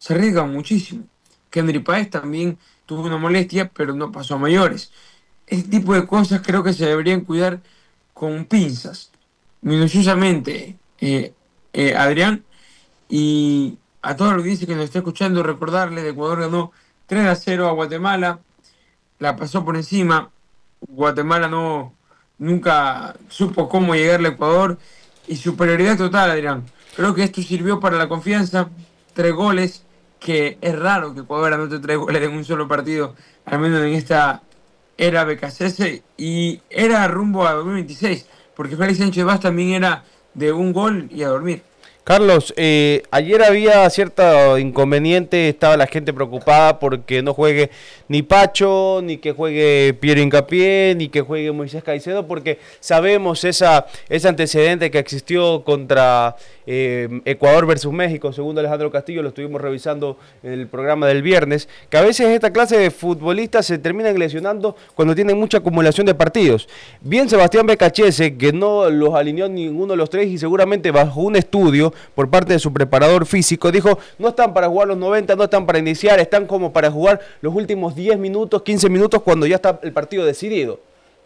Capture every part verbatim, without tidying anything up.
se arriesgan muchísimo. Kendry Páez también tuvo una molestia, pero no pasó a mayores. Este tipo de cosas creo que se deberían cuidar con pinzas, minuciosamente, eh, eh, Adrián, y a toda la audiencia que nos está escuchando, recordarle que Ecuador ganó tres a cero a Guatemala, la pasó por encima. Guatemala no nunca supo cómo llegarle a Ecuador y superioridad total, Adrián. Creo que esto sirvió para la confianza, tres goles, que es raro que Ecuador anote tres goles en un solo partido, al menos en esta era B K C S, y era rumbo a dos mil veintiséis, porque Félix Sánchez Vaz también era de un gol y a dormir. Carlos, eh, ayer había cierto inconveniente, estaba la gente preocupada porque no juegue ni Pacho, ni que juegue Piero Hincapié, ni que juegue Moisés Caicedo, porque sabemos esa, ese antecedente que existió contra eh, Ecuador versus México, según Alejandro Castillo, lo estuvimos revisando en el programa del viernes, que a veces esta clase de futbolistas se terminan lesionando cuando tienen mucha acumulación de partidos. Bien Sebastián Becachese, que no los alineó ninguno de los tres y seguramente bajo un estudio por parte de su preparador físico, dijo, no están para jugar los noventa, no están para iniciar, están como para jugar los últimos diez minutos, quince minutos cuando ya está el partido decidido.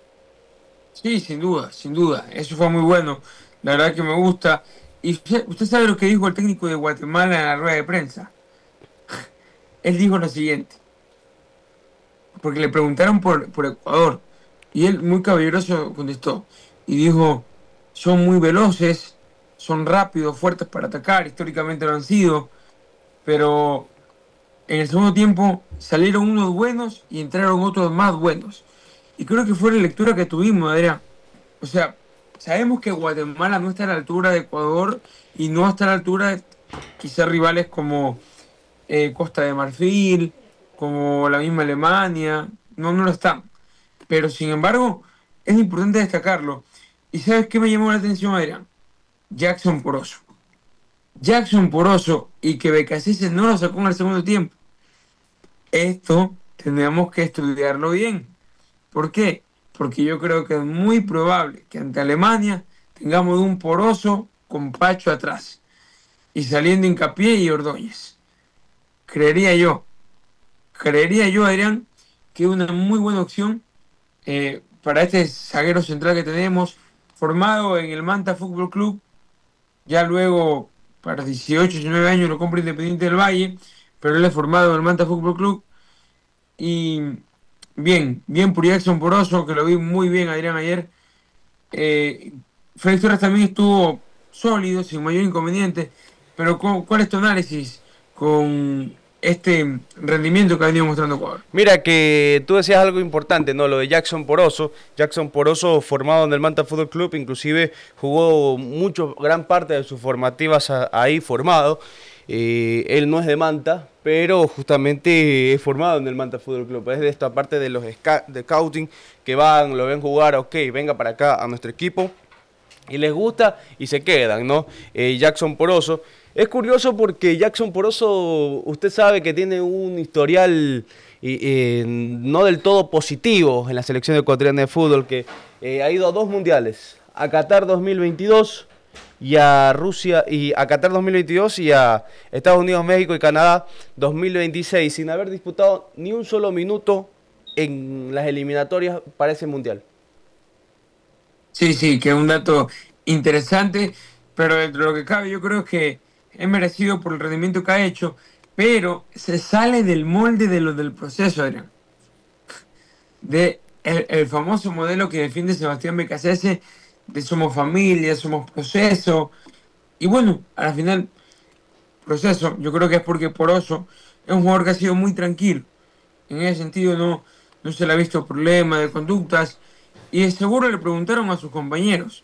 Sí, sin duda, sin duda, eso fue muy bueno, la verdad que me gusta. Y usted, usted sabe lo que dijo el técnico de Guatemala en la rueda de prensa. Él dijo lo siguiente, porque le preguntaron por, por Ecuador, y él muy caballeroso contestó, y dijo, son muy veloces, son rápidos, fuertes para atacar, históricamente lo han sido, pero en el segundo tiempo salieron unos buenos y entraron otros más buenos. Y creo que fue la lectura que tuvimos, Adrián. O sea, sabemos que Guatemala no está a la altura de Ecuador y no está a la altura de quizás rivales como eh, Costa de Marfil, como la misma Alemania, no, no lo están. Pero sin embargo, es importante destacarlo. ¿Y sabes qué me llamó la atención, Adrián? Jackson Poroso. Jackson Poroso y que Becasese no lo sacó en el segundo tiempo. Esto tenemos que estudiarlo bien. ¿Por qué? Porque yo creo que es muy probable que ante Alemania tengamos un Poroso con Pacho atrás y saliendo Hincapié y Ordóñez. Creería yo, creería yo, Adrián, que es una muy buena opción eh, para este zaguero central que tenemos, formado en el Manta Fútbol Club. Ya luego, para dieciocho, diecinueve años, lo compra Independiente del Valle, pero él es formado en el Manta Fútbol Club. Y bien, bien por Jackson Poroso, que lo vi muy bien, Adrián, ayer. Eh, Félix Torres también estuvo sólido, sin mayor inconveniente. Pero ¿cuál es tu análisis con este rendimiento que ha venido mostrando Ecuador? Mira que tú decías algo importante, ¿no? Lo de Jackson Poroso. Jackson Poroso, formado en el Manta Fútbol Club, inclusive jugó mucho, gran parte de sus formativas ahí formado. Eh, él no es de Manta, pero justamente es formado en el Manta Fútbol Club. Es de esta parte de los de scouting que van, lo ven jugar, ok, venga para acá a nuestro equipo. Y les gusta y se quedan, ¿no? Eh, Jackson Poroso. Es curioso porque Jackson Poroso, usted sabe que tiene un historial eh, eh, no del todo positivo en la selección ecuatoriana de fútbol, que eh, ha ido a dos mundiales, a Qatar dos mil veintidós y a Rusia, y a Qatar dos mil veintidós y a Estados Unidos, México y Canadá dos mil veintiséis, sin haber disputado ni un solo minuto en las eliminatorias para ese mundial. Sí, sí, que es un dato interesante, pero dentro de lo que cabe yo creo que es merecido por el rendimiento que ha hecho, pero se sale del molde de lo del proceso, Adrián. De el, el famoso modelo que defiende Sebastián Becasese de somos familia, somos proceso, y bueno, al final, proceso, yo creo que es porque Poroso es un jugador que ha sido muy tranquilo, en ese sentido no, no se le ha visto problema de conductas, y de seguro le preguntaron a sus compañeros,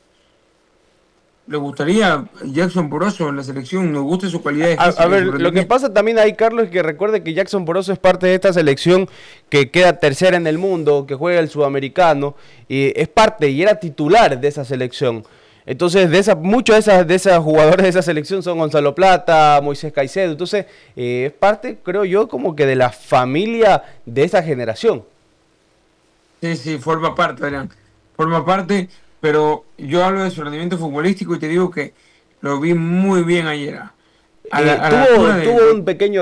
¿le gustaría Jackson Poroso en la selección? ¿Nos gusta su cualidad A, física a y ver, su lo que rendimiento? pasa también ahí, Carlos, es que recuerde que Jackson Poroso es parte de esta selección que queda tercera en el mundo, que juega el sudamericano, y es parte y era titular de esa selección. Entonces, de esa, muchos de esas, de esas jugadores de esa selección son Gonzalo Plata, Moisés Caicedo. Entonces, eh, es parte, creo yo, como que de la familia de esa generación. Sí, sí, forma parte, Adrián. Forma parte, pero yo hablo de su rendimiento futbolístico y te digo que lo vi muy bien ayer. A la, Eh, a la tuvo, altura de, tuvo de un pequeño